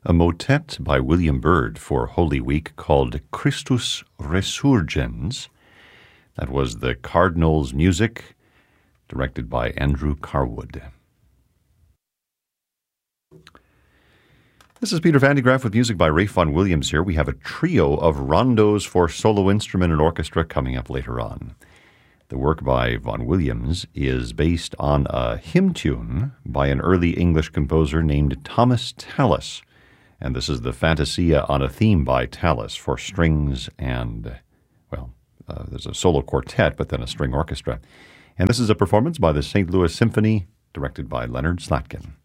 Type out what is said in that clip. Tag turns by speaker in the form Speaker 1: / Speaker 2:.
Speaker 1: A motet by William Byrd for Holy Week called Christus Resurgens. That was the Cardinals' music, directed by Andrew Carwood. This is Peter Van de Graaff with music by Ralph Vaughan Williams here. We have a trio of rondos for solo instrument and orchestra coming up later on. The work by Vaughan Williams is based on a hymn tune by an early English composer named Thomas Tallis. And this is the Fantasia on a theme by Tallis for strings and, there's a solo quartet, but then a string orchestra. And this is a performance by the St. Louis Symphony, directed by Leonard Slatkin.